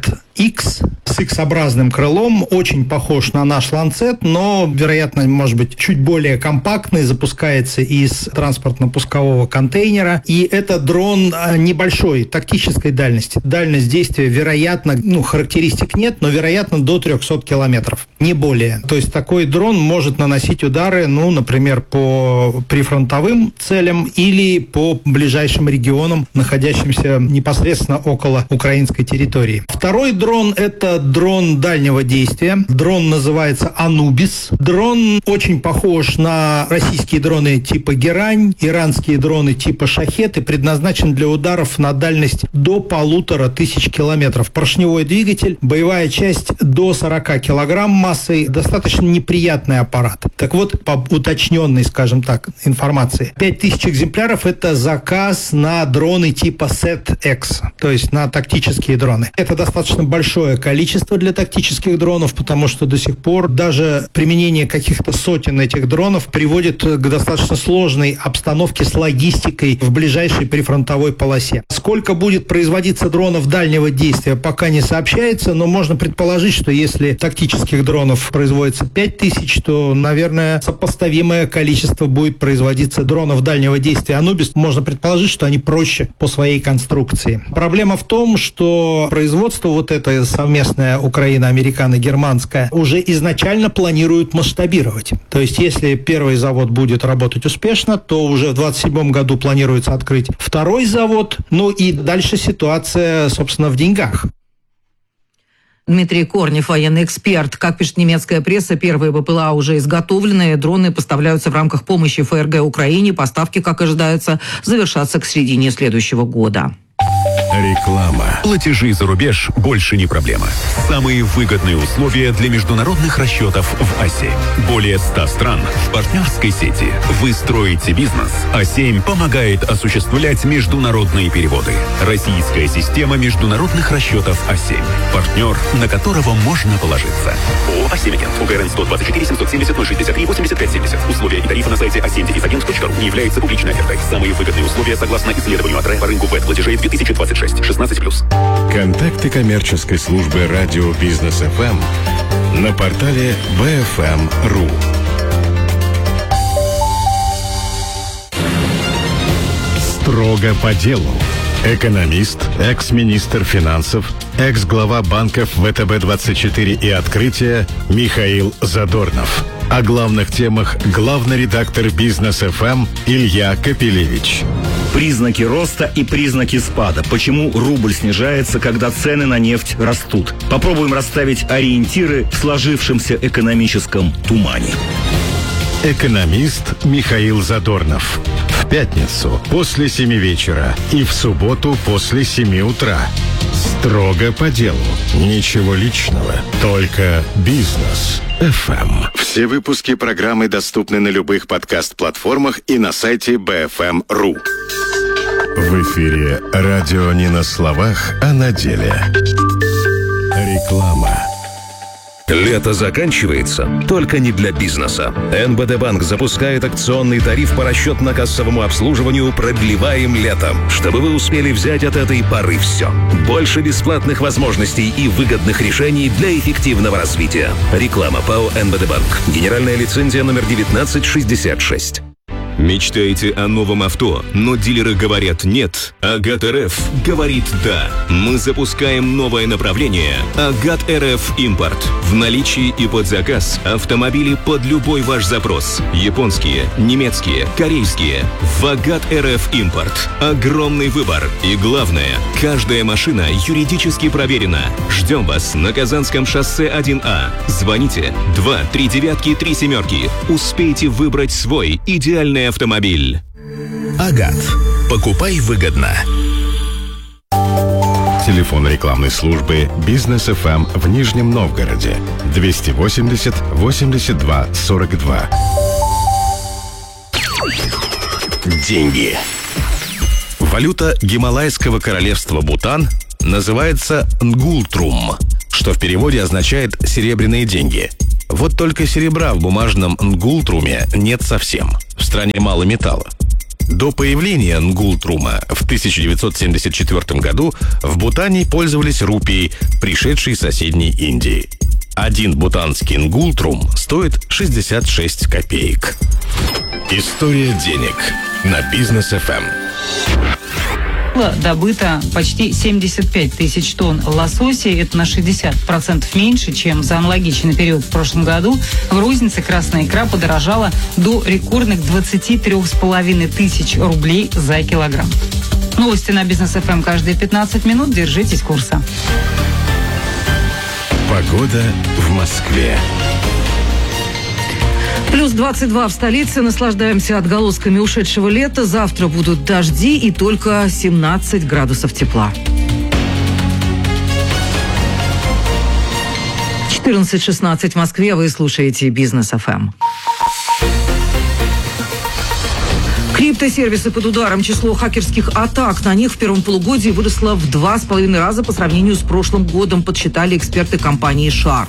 SET-X с X-образным крылом. Очень похож на наш «Ланцет», но, вероятно, может быть, чуть более компактный. Запускается из транспортно-пускового контейнера. И это дрон небольшой, тактической дальности. Дальность действия, вероятно, характеристик нет, но, вероятно, до 300 километров. Не более. То есть такой дрон может наносить удары, например, по прифронтовым целям или по ближайшим регионам, находящимся непосредственно около украинской территории. Второй дрон – это дрон дальнего действия. Дрон называется «Анубис». Дрон очень похож на российские дроны типа «Герань», иранские дроны типа «Шахет» и предназначен для ударов на дальность до 1500 километров. Поршневой двигатель, боевая часть до 40 килограмм массой, достаточно неприятный аппарат. Так вот, по уточненной, скажем так, информации, 5000 экземпляров – это заказ на дроны типа SET-X, то есть на тактические дроны. Это достаточно большое количество для тактических дронов, потому что до сих пор даже применение каких-то сотен этих дронов приводит к достаточно сложной обстановке с логистикой в ближайшей прифронтовой полосе. Сколько будет производиться дронов дальнего действия, пока не сообщается, но можно предположить, что если тактических дронов производится 5000, то, наверное, сопоставимое количество будет производиться дронов дальнего действия «Анубис». Можно предположить, что они проще по своей конструкции. Проблема в том, что производство вот это совместное украино-американо-германское уже изначально планируют масштабировать. То есть, если первый завод будет работать успешно, то уже в 2027 году планируется открыть второй завод. И дальше ситуация, собственно, в деньгах. Дмитрий Корнев, военный эксперт. Как пишет немецкая пресса, первые БПЛА уже изготовлены. Дроны поставляются в рамках помощи ФРГ Украине. Поставки, как ожидается, завершатся к середине следующего года. Реклама. Платежи за рубеж больше не проблема. Самые выгодные условия для международных расчетов в А7. Более 100 стран в партнерской сети. Вы строите бизнес. А7 помогает осуществлять международные переводы. Российская система международных расчетов А7. Партнер, на которого можно положиться. ООО «А7 Агент». УГРН 124 770 063 85 70. Условия и тарифы на сайте a7-agent.ru не являются публичной офертой. Самые выгодные условия согласно исследованию АТРЭ по рынку ВЭД-платежей 2026. 16+. Контакты коммерческой службы радио Бизнес ФМ на портале bfm.ru. Строго по делу. Экономист, экс-министр финансов, экс-глава банков ВТБ-24 и «Открытие» Михаил Задорнов. О главных темах главный редактор Бизнес ФМ Илья Капелевич. Признаки роста и признаки спада. Почему рубль снижается, когда цены на нефть растут? Попробуем расставить ориентиры в сложившемся экономическом тумане. Экономист Михаил Задорнов. В пятницу после 7 вечера и в субботу после 7 утра. Строго по делу. Ничего личного. Только бизнес. ФМ. Все выпуски программы доступны на любых подкаст-платформах и на сайте bfm.ru. В эфире радио не на словах, а на деле. Реклама. Лето заканчивается, только не для бизнеса. НБД Банк запускает акционный тариф по расчетно-кассовому обслуживанию «Продлеваем летом», чтобы вы успели взять от этой поры все. Больше бесплатных возможностей и выгодных решений для эффективного развития. Реклама ПАО «НБД Банк». Генеральная лицензия номер 1966. Мечтаете о новом авто, но дилеры говорят «нет», Агат РФ говорит «да». Мы запускаем новое направление «Агат РФ Импорт». В наличии и под заказ автомобили под любой ваш запрос. Японские, немецкие, корейские. В Агат РФ Импорт. Огромный выбор. И главное, каждая машина юридически проверена. Ждем вас на Казанском шоссе 1А. Звоните 239-37. Успейте выбрать свой идеальный автомобиль. Агат. Покупай выгодно. Телефон рекламной службы «Бизнес ФМ» в Нижнем Новгороде 280 82 42. Деньги. Валюта Гималайского королевства Бутан называется нгултрум, что в переводе означает «серебряные деньги». Вот только серебра в бумажном нгултруме нет совсем. В стране мало металла. До появления нгултрума в 1974 году в Бутане пользовались рупией, пришедшей из соседней Индии. Один бутанский нгултрум стоит 66 копеек. История денег на Бизнес ФМ. Добыто почти 75 тысяч тонн лосося. Это на 60% меньше, чем за аналогичный период в прошлом году. В рознице красная икра подорожала до рекордных 23,5 тысяч рублей за килограмм. Новости на Бизнес ФМ каждые 15 минут. Держитесь курса. Погода в Москве. Плюс 22 в столице. Наслаждаемся отголосками ушедшего лета. Завтра будут дожди и только 17 градусов тепла. 14:16 в Москве. Вы слушаете Бизнес ФМ. Криптосервисы под ударом. Число хакерских атак на них в первом полугодии выросло в 2,5 раза по сравнению с прошлым годом, подсчитали эксперты компании Shard.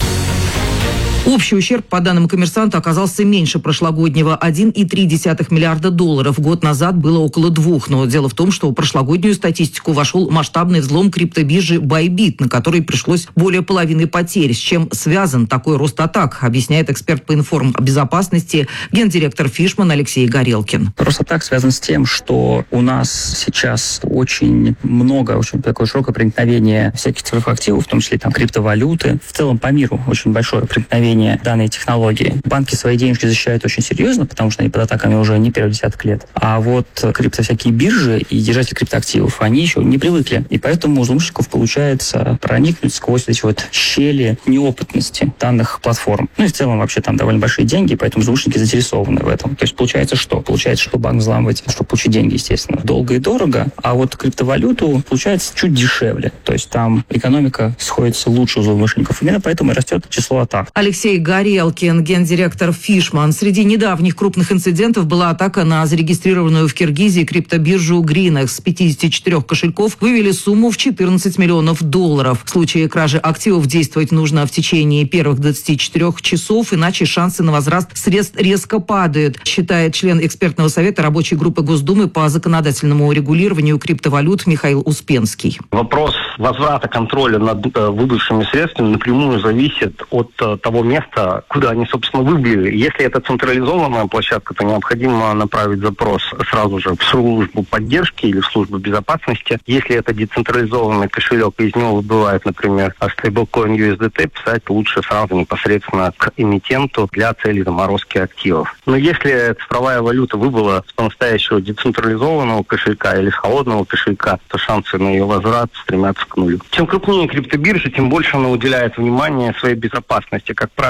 Общий ущерб, по данным «Коммерсанта», оказался меньше прошлогоднего – 1,3 миллиарда долларов. Год назад было около 2. Но дело в том, что в прошлогоднюю статистику вошел масштабный взлом криптобиржи Bybit, на который пришлось более половины потерь. С чем связан такой рост атак, объясняет эксперт по информбезопасности, гендиректор Фишман Алексей Горелкин. Рост атак связан с тем, что у нас сейчас очень много, очень такое широкое проникновение всяких цифровых активов, в том числе там криптовалюты. В целом по миру очень большое проникновение данной технологии. Банки свои денежки защищают очень серьезно, потому что они под атаками уже не первый десяток лет. А вот всякие биржи и держатели криптоактивов, они еще не привыкли. И поэтому у злоумышленников получается проникнуть сквозь эти вот щели неопытности данных платформ. Ну и в целом вообще там довольно большие деньги, поэтому злоумышленники заинтересованы в этом. То есть получается что? Получается, что банк взламывать, чтобы получить деньги, естественно, долго и дорого, а вот криптовалюту получается чуть дешевле. То есть там экономика сходится лучше у злоумышленников. Именно поэтому и растет число атак. Алексей Горелкин, гендиректор Фишман. Среди недавних крупных инцидентов была атака на зарегистрированную в Киргизии криптобиржу Grinex. С 54 кошельков вывели сумму в 14 миллионов долларов. В случае кражи активов действовать нужно в течение первых 24 часов, иначе шансы на возврат средств резко падают, считает член экспертного совета рабочей группы Госдумы по законодательному регулированию криптовалют Михаил Успенский. Вопрос возврата контроля над выбывшими средствами напрямую зависит от того места, куда они, собственно, выбили. Если это централизованная площадка, то необходимо направить запрос сразу же в службу поддержки или в службу безопасности. Если это децентрализованный кошелек, и из него выбывает, например, стейблкоин USDT, писать лучше сразу непосредственно к эмитенту для целей заморозки активов. Но если цифровая валюта выбыла с по-настоящему децентрализованного кошелька или с холодного кошелька, то шансы на ее возврат стремятся к нулю. Чем крупнее криптобиржа, тем больше она уделяет внимание своей безопасности. Как правило,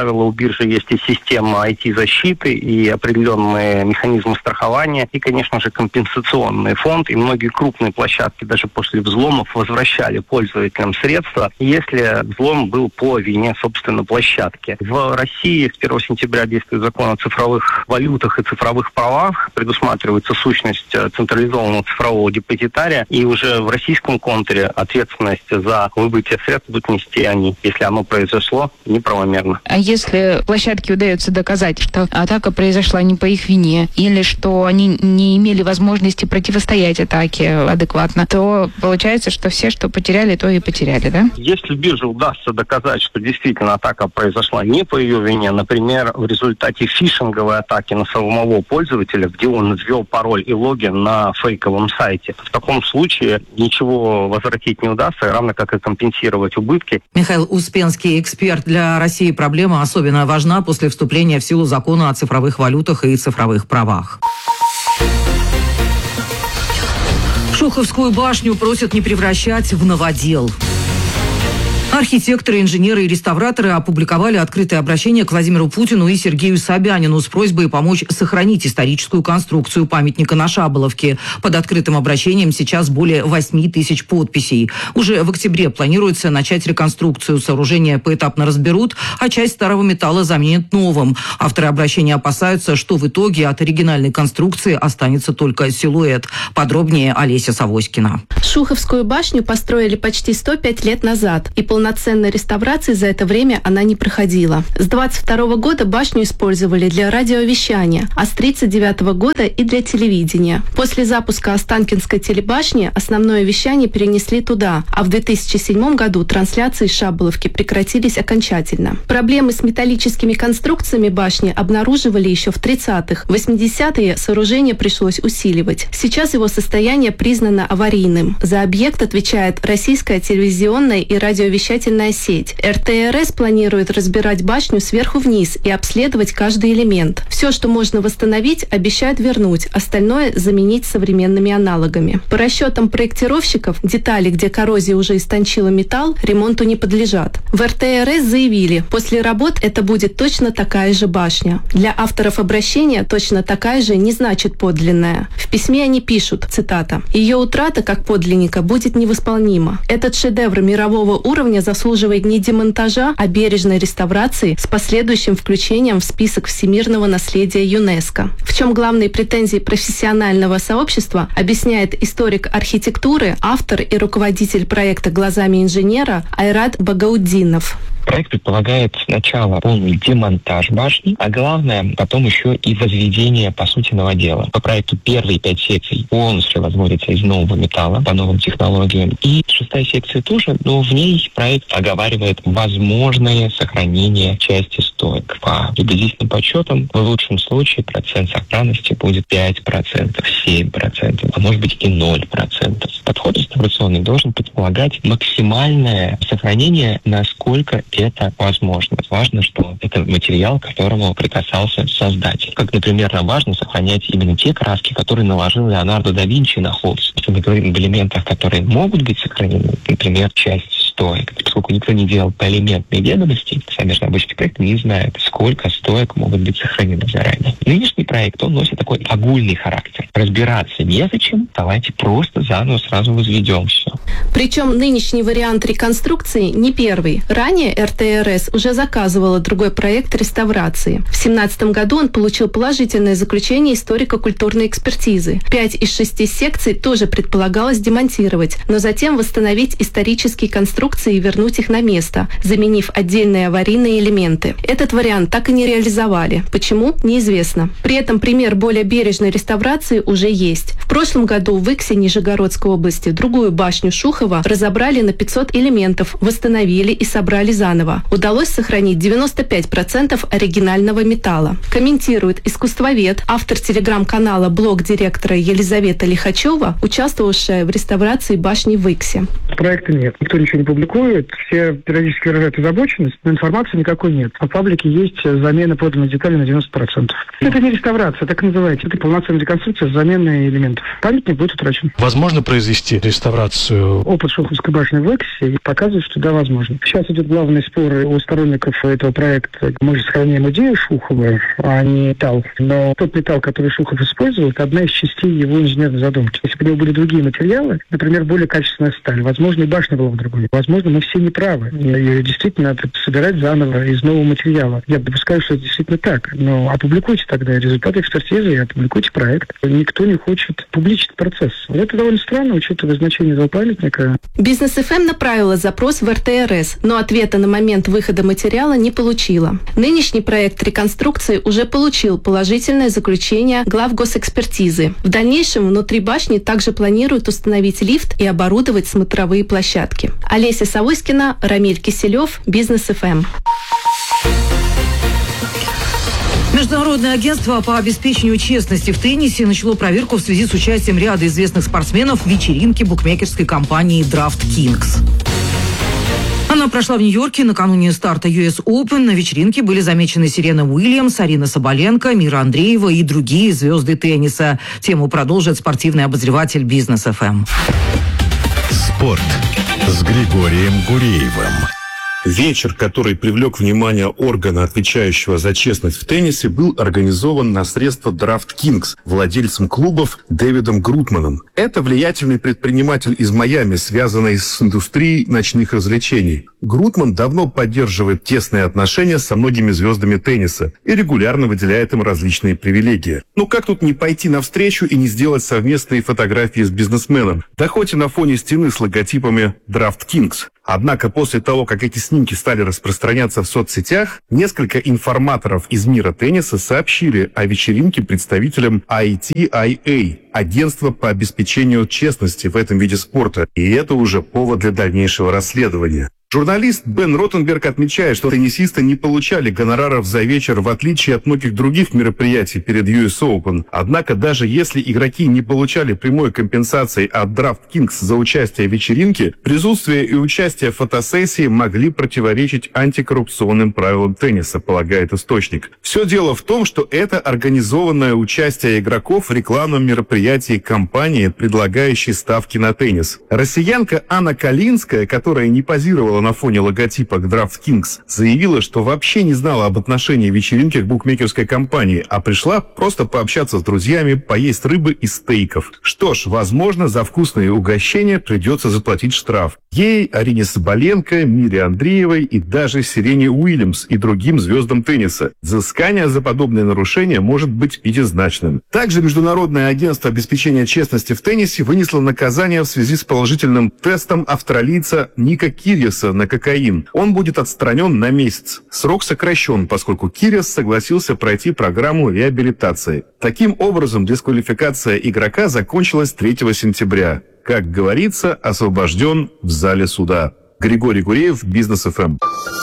правило, у биржи есть и система IT-защиты, и определенные механизмы страхования, и, конечно же, компенсационный фонд. И многие крупные площадки даже после взломов возвращали пользователям средства, если взлом был по вине, собственно, площадки. В России с 1 сентября действует закон о цифровых валютах и цифровых правах. Предусматривается сущность централизованного цифрового депозитария. И уже в российском контуре ответственность за выбытие средств будут нести они, если оно произошло неправомерно. А если площадке удается доказать, что атака произошла не по их вине, или что они не имели возможности противостоять атаке адекватно, то получается, что все, что потеряли, то и потеряли, да? Если бирже удастся доказать, что действительно атака произошла не по ее вине, например, в результате фишинговой атаки на самого пользователя, где он ввел пароль и логин на фейковом сайте, в таком случае ничего возвратить не удастся, равно как и компенсировать убытки. Михаил Успенский, эксперт. Для России проблема особенно важна после вступления в силу закона о цифровых валютах и цифровых правах. Шуховскую башню просят не превращать в новодел. Архитекторы, инженеры и реставраторы опубликовали открытое обращение к Владимиру Путину и Сергею Собянину с просьбой помочь сохранить историческую конструкцию памятника на Шаболовке. Под открытым обращением сейчас более 8 тысяч подписей. Уже в октябре планируется начать реконструкцию. Сооружение поэтапно разберут, а часть старого металла заменят новым. Авторы обращения опасаются, что в итоге от оригинальной конструкции останется только силуэт. Подробнее Олеся Савоськина. Шуховскую башню построили почти 105 лет назад, и полноценной реставрации за это время она не проходила. С 22 года башню использовали для радиовещания, а с 39 года и для телевидения. После запуска Останкинской телебашни основное вещание перенесли туда, а в 2007 году трансляции с Шаболовки прекратились окончательно. Проблемы с металлическими конструкциями башни обнаруживали еще в 30-х. В 80-е сооружение пришлось усиливать. Сейчас его состояние признано аварийным. За объект отвечает российская телевизионная и радиовещательная сеть. РТРС планирует разбирать башню сверху вниз и обследовать каждый элемент. Все, что можно восстановить, обещают вернуть, остальное заменить современными аналогами. По расчетам проектировщиков, детали, где коррозия уже истончила металл, ремонту не подлежат. В РТРС заявили, после работ это будет точно такая же башня. Для авторов обращения точно такая же не значит подлинная. В письме они пишут, цитата, «Ее утрата как подлинника будет невосполнима. Этот шедевр мирового уровня заслуживает не демонтажа, а бережной реставрации с последующим включением в список всемирного наследия ЮНЕСКО». В чем главные претензии профессионального сообщества, объясняет историк архитектуры, автор и руководитель проекта «Глазами инженера» Айрат Багауддинов. Проект предполагает сначала полный демонтаж башни, а главное, потом еще и возведение, по сути, новодела. По проекту первые 5 секций полностью возводятся из нового металла по новым технологиям. И 6-я секция тоже, но в ней проект оговаривает возможное сохранение части стоек. По приблизительным подсчетам, в лучшем случае процент сохранности будет 5%, 7%, а может быть и 0%. Подход реставрационный должен предполагать максимальное сохранение, насколько это возможно. Важно, что это материал, к которому прикасался создатель. Как, например, нам важно сохранять именно те краски, которые наложил Леонардо да Винчи на холст. Если мы говорим об элементах, которые могут быть сохранены, например, часть стоек. Поскольку никто не делал поэлементные ведомости, сами разработчики проекта не знают, сколько стоек могут быть сохранены заранее. Нынешний проект, он носит такой огульный характер. Разбираться незачем, давайте просто заново сразу возведем все. Причем нынешний вариант реконструкции не первый. Ранее РТРС уже заказывала другой проект реставрации. В 2017 году он получил положительное заключение историко-культурной экспертизы. 5 из 6 секций тоже предполагалось демонтировать, но затем восстановить исторические конструкции и вернуть их на место, заменив отдельные аварийные элементы. Этот вариант так и не реализовали. Почему? Неизвестно. При этом пример более бережной реставрации уже есть. В прошлом году в Иксе Нижегородской области другую башню Шухова разобрали на 500 элементов, восстановили и собрали заново. Удалось сохранить 95% оригинального металла. Комментирует искусствовед, автор телеграм-канала «Блог директора» Елизавета Лихачева, участвовавшая в реставрации башни в Иксе. Проекта нет. Никто ничего не публикует. Все периодически выражают озабоченность, но информации никакой нет. А в паблике есть замена поданных деталей на 90%. Это не реставрация, так и называется. Это полноценная реконструкция с замены элементов. Памятник будет утрачен. Возможно произвести реставрацию? Опыт Шуховской башни в Эксе показывает, что да, возможно. Сейчас идет главный спор у сторонников этого проекта. Мы же сохраняем идею Шухова, а не металл. Но тот металл, который Шухов использовал, это одна из частей его инженерной задумки. Если бы у него были другие материалы, например, более качественная сталь, возможно, и башня была бы другой. Возможно, мы все неправы. И действительно надо собирать заново из нового материала. Я допускаю, что это действительно так. Но опубликуйте тогда результаты экспертизы и опубликуйте проект. Никто не хочет публичить процесс. Это довольно странно, учитывая значение этого памятника. Бизнес ФМ направила запрос в РТРС, но ответа на момент выхода материала не получила. Нынешний проект реконструкции уже получил положительное заключение глав госэкспертизы. В дальнейшем внутри башни также планируют установить лифт и оборудовать смотровые площадки. Олеся Савоськина, Рамиль Киселев, Бизнес ФМ. Международное агентство по обеспечению честности в теннисе начало проверку в связи с участием ряда известных спортсменов в вечеринке букмекерской компании DraftKings. Она прошла в Нью-Йорке накануне старта US Open. На вечеринке были замечены Серена Уильямс, Арина Соболенко, Мира Андреева и другие звезды тенниса. Тему продолжит спортивный обозреватель Бизнес ФМ. Спорт с Григорием Гуреевым. Вечер, который привлек внимание органа, отвечающего за честность в теннисе, был организован на средства DraftKings владельцем клубов Дэвидом Грутманом. Это влиятельный предприниматель из Майами, связанный с индустрией ночных развлечений. Грутман давно поддерживает тесные отношения со многими звездами тенниса и регулярно выделяет им различные привилегии. Но как тут не пойти навстречу и не сделать совместные фотографии с бизнесменом? Да хоть и на фоне стены с логотипами DraftKings. Однако после того, как эти снимки стали распространяться в соцсетях, несколько информаторов из мира тенниса сообщили о вечеринке представителям ITIA, агентства по обеспечению честности в этом виде спорта. И это уже повод для дальнейшего расследования. Журналист Бен Ротенберг отмечает, что теннисисты не получали гонораров за вечер, в отличие от многих других мероприятий перед US Open. Однако, даже если игроки не получали прямой компенсации от DraftKings за участие в вечеринке, присутствие и участие в фотосессии могли противоречить антикоррупционным правилам тенниса, полагает источник. Все дело в том, что это организованное участие игроков в рекламном мероприятии компании, предлагающей ставки на теннис. Россиянка Анна Калинская, которая не позировала на фоне логотипа DraftKings, заявила, что вообще не знала об отношении вечеринки к букмекерской компании, а пришла просто пообщаться с друзьями, поесть рыбы и стейков. Что ж, возможно, за вкусные угощения придется заплатить штраф. Ей, Арине Соболенко, Мире Андреевой и даже Серене Уильямс и другим звездам тенниса. Взыскание за подобные нарушения может быть пятизначным. Также Международное агентство обеспечения честности в теннисе вынесло наказание в связи с положительным тестом австралийца Ника Кирьяса на кокаин. Он будет отстранен на месяц. Срок сокращен, поскольку Кирьяс согласился пройти программу реабилитации. Таким образом, дисквалификация игрока закончилась 3 сентября. Как говорится, освобожден в зале суда. Григорий Гуреев, Бизнес ФМ.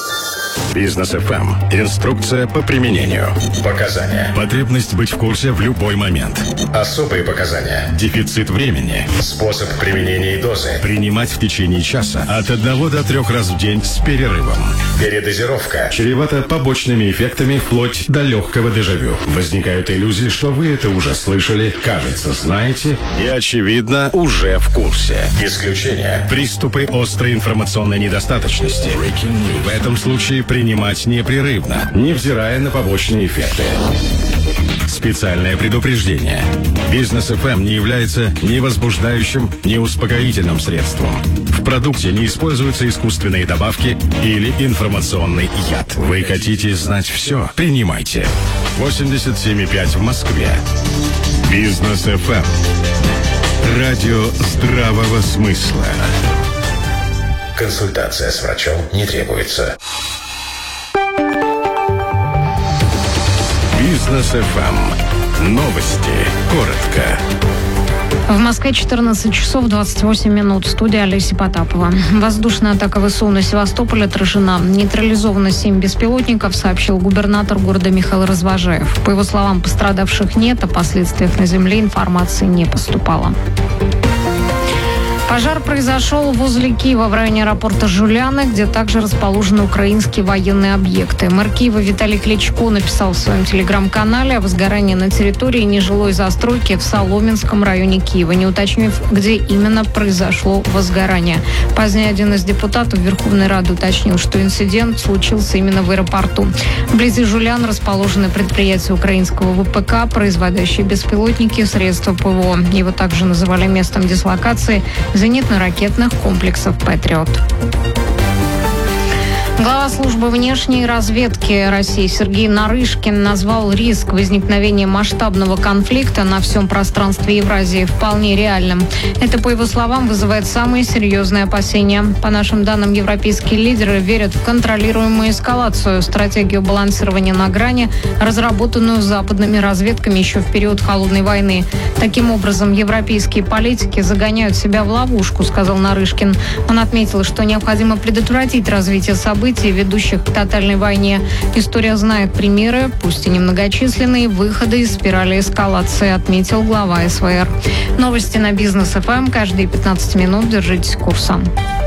Бизнес ФМ. Инструкция по применению. Показания. Потребность быть в курсе в любой момент. Особые показания. Дефицит времени. Способ применения и дозы. Принимать в течение часа от 1 до 3 раз в день с перерывом. Передозировка. Чревато побочными эффектами вплоть до легкого дежавю. Возникают иллюзии, что вы это уже слышали, кажется, знаете и, очевидно, уже в курсе. Исключение. Приступы острой информационной недостаточности. В этом случае принимать непрерывно, невзирая на побочные эффекты. Специальное предупреждение. Бизнес ФМ не является ни возбуждающим, ни успокоительным средством. В продукте не используются искусственные добавки или информационный яд. Вы хотите знать все? Принимайте. 87,5 в Москве. Бизнес ФМ. Радио здравого смысла. Консультация с врачом не требуется. Бизнес ФМ. Новости. Коротко. В Москве 14 часов 28 минут. Студия Олеся Потапова. Воздушная атака ВСУ на Севастополь отражена. Нейтрализовано 7 беспилотников, сообщил губернатор города Михаил Развожаев. По его словам, пострадавших нет, о последствиях на земле информации не поступало. Пожар произошел возле Киева в районе аэропорта Жуляны, где также расположены украинские военные объекты. Мэр Киева Виталий Кличко написал в своем телеграм-канале о возгорании на территории нежилой застройки в Соломенском районе Киева, не уточнив, где именно произошло возгорание. Позднее один из депутатов Верховной Рады уточнил, что инцидент случился именно в аэропорту. Вблизи Жулян расположены предприятия украинского ВПК, производящие беспилотники и средства ПВО. Его также называли местом дислокации зенитно-ракетных комплексов «Патриот». Глава службы внешней разведки России Сергей Нарышкин назвал риск возникновения масштабного конфликта на всем пространстве Евразии вполне реальным. Это, по его словам, вызывает самые серьезные опасения. По нашим данным, европейские лидеры верят в контролируемую эскалацию, стратегию балансирования на грани, разработанную западными разведками еще в период Холодной войны. Таким образом, европейские политики загоняют себя в ловушку, сказал Нарышкин. Он отметил, что необходимо предотвратить развитие событий, ведущих к тотальной войне. История знает примеры, пусть и немногочисленные, выходы из спирали эскалации, отметил глава СВР. Новости на Бизнес ФМ. Каждые 15 минут держитесь курса.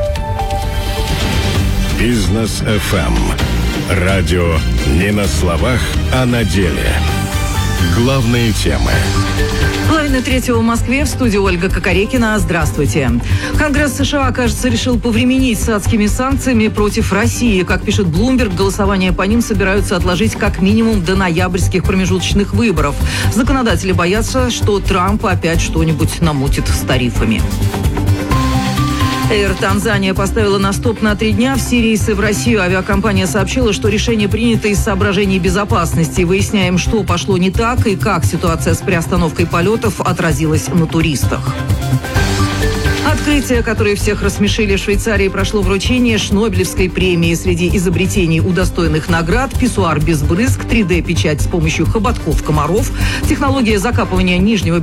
Бизнес ФМ. Радио не на словах, а на деле. Главные темы. 2:30 в Москве. В студии Ольга Кокорекина. Здравствуйте. Конгресс США, кажется, решил повременить с адскими санкциями против России. Как пишет Bloomberg, голосование по ним собираются отложить как минимум до ноябрьских промежуточных выборов. Законодатели боятся, что Трамп опять что-нибудь намутит с тарифами. Air Tanzania поставила на стоп на 3 дня все рейсы в Россию. Авиакомпания сообщила, что решение принято из соображений безопасности. Выясняем, что пошло не так и как ситуация с приостановкой полетов отразилась на туристах. Открытие, которое всех рассмешили в Швейцарии, прошло вручение Шнобелевской премии. Среди изобретений, удостоенных наград: писсуар без брызг, 3D-печать с помощью хоботков комаров, технология закапывания нижнего